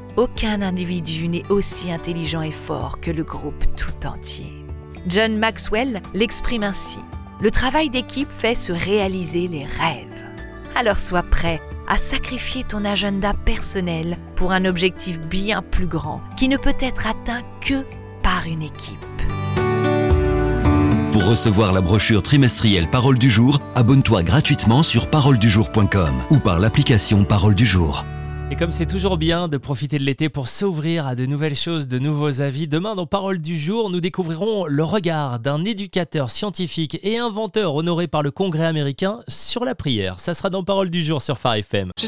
aucun individu n'est aussi intelligent et fort que le groupe tout entier. John Maxwell l'exprime ainsi. Le travail d'équipe fait se réaliser les rêves. Alors sois prêt à sacrifier ton agenda personnel pour un objectif bien plus grand qui ne peut être atteint que par une équipe. Pour recevoir la brochure trimestrielle Parole du jour, abonne-toi gratuitement sur paroledujour.com ou par l'application Parole du jour. Et comme c'est toujours bien de profiter de l'été pour s'ouvrir à de nouvelles choses, de nouveaux avis, demain dans Parole du jour, nous découvrirons le regard d'un éducateur scientifique et inventeur honoré par le Congrès américain sur la prière. Ça sera dans Parole du jour sur Phare FM.